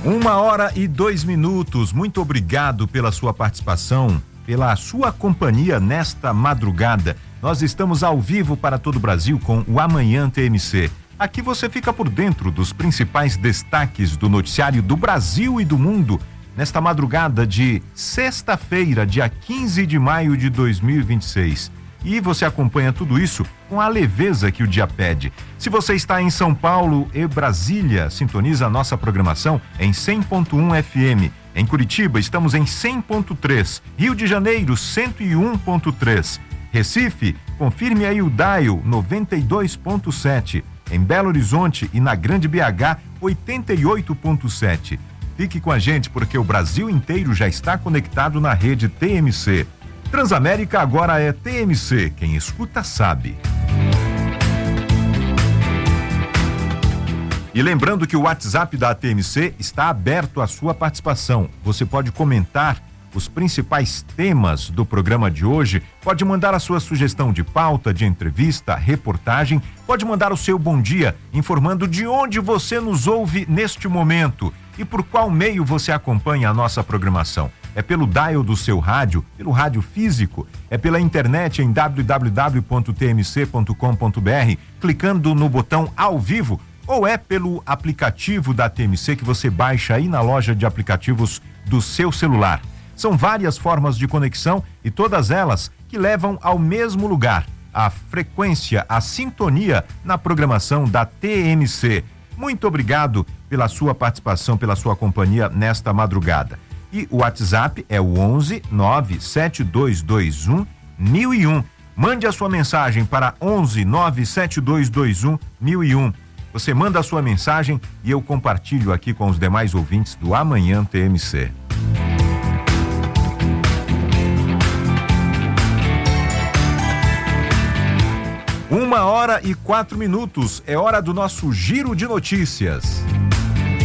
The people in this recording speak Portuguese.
1h02. Muito obrigado pela sua participação, pela sua companhia nesta madrugada. Nós estamos ao vivo para todo o Brasil com o Amanhã TMC. Aqui você fica por dentro dos principais destaques do noticiário do Brasil e do mundo nesta madrugada de sexta-feira, dia 15 de maio de 2026. E você acompanha tudo isso com a leveza que o dia pede. Se você está em São Paulo e Brasília, sintoniza a nossa programação em 100.1 FM. Em Curitiba, estamos em 100.3. Rio de Janeiro, 101.3. Recife, confirme aí o dial 92.7. Em Belo Horizonte e na Grande BH, 88.7. Fique com a gente porque o Brasil inteiro já está conectado na rede TMC. Transamérica agora é TMC, quem escuta sabe. E lembrando que o WhatsApp da TMC está aberto à sua participação. Você pode comentar os principais temas do programa de hoje, pode mandar a sua sugestão de pauta, de entrevista, reportagem, pode mandar o seu bom dia, informando de onde você nos ouve neste momento e por qual meio você acompanha a nossa programação. É pelo dial do seu rádio, pelo rádio físico, é pela internet em www.tmc.com.br, clicando no botão ao vivo, ou é pelo aplicativo da TMC que você baixa aí na loja de aplicativos do seu celular. São várias formas de conexão e todas elas que levam ao mesmo lugar, a frequência, a sintonia na programação da TMC. Muito obrigado pela sua participação, pela sua companhia nesta madrugada. E o WhatsApp é o 11 97221 1001. Mande a sua mensagem para 11 97221 1001. Você manda a sua mensagem e eu compartilho aqui com os demais ouvintes do Amanhã TMC. 1h04. É hora do nosso giro de notícias.